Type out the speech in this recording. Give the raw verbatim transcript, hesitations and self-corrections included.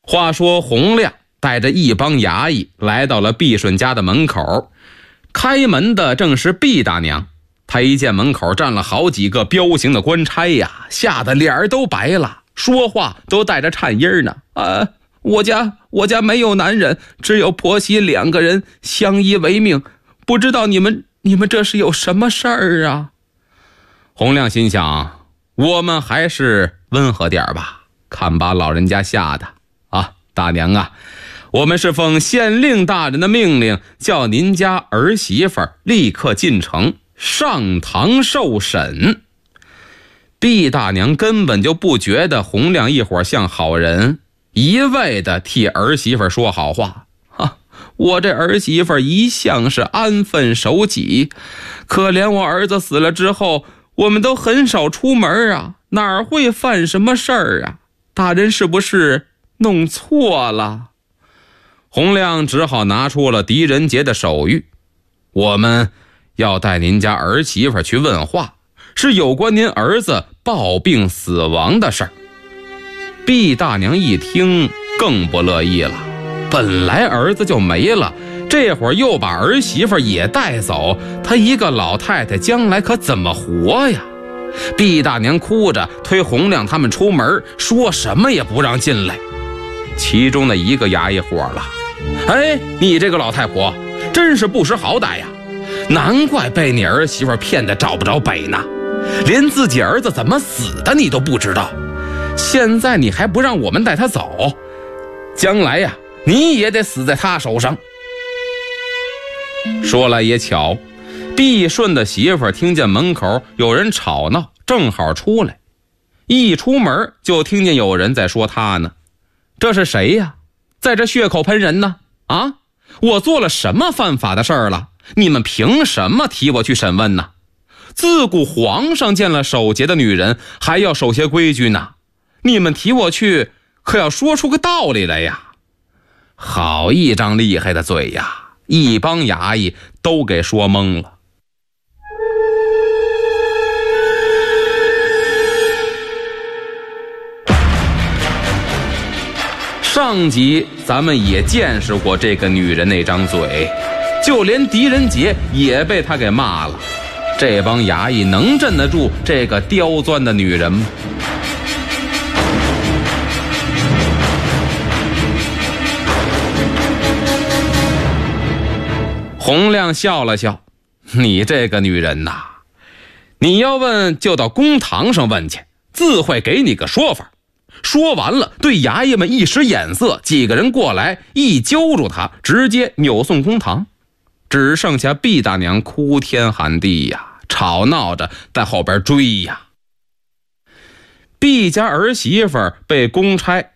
话说洪亮带着一帮衙役来到了毕顺家的门口，开门的正是毕大娘。他一见门口站了好几个彪形的官差呀，吓得脸儿都白了，说话都带着颤音呢。啊，我家我家没有男人，只有婆媳两个人相依为命，不知道你们你们这是有什么事儿啊？洪亮心想，我们还是温和点吧，看把老人家吓的啊！大娘啊，我们是奉县令大人的命令，叫您家儿媳妇立刻进城上堂受审。毕大娘根本就不觉得洪亮一伙像好人，一味的替儿媳妇说好话。啊，我这儿媳妇一向是安分守己，可怜我儿子死了之后，我们都很少出门啊，哪会犯什么事儿啊？大人是不是弄错了？洪亮只好拿出了狄仁杰的手谕，我们要带您家儿媳妇去问话，是有关您儿子暴病死亡的事儿。毕大娘一听更不乐意了，本来儿子就没了，这会儿又把儿媳妇也带走，她一个老太太将来可怎么活呀？毕大娘哭着推洪亮他们出门，说什么也不让进来。其中的一个衙役火了，哎，你这个老太婆真是不识好歹呀，难怪被你儿媳妇骗得找不着北呢，连自己儿子怎么死的你都不知道，现在你还不让我们带他走，将来呀你也得死在他手上。说来也巧，毕顺的媳妇听见门口有人吵闹，正好出来，一出门就听见有人在说他呢。这是谁呀？在这血口喷人呢？啊，我做了什么犯法的事儿了？你们凭什么提我去审问呢？自古皇上见了守节的女人还要守些规矩呢，你们提我去可要说出个道理来呀！好一张厉害的嘴呀，一帮衙役都给说懵了。上集咱们也见识过这个女人那张嘴，就连狄仁杰也被她给骂了。这帮衙役能镇得住这个刁钻的女人吗？洪亮笑了笑，你这个女人呐，你要问就到公堂上问去，自会给你个说法。说完了，对衙役们一使眼色，几个人过来一揪住他，直接扭送公堂。只剩下毕大娘哭天喊地呀，吵闹着在后边追呀。毕家儿媳妇被公差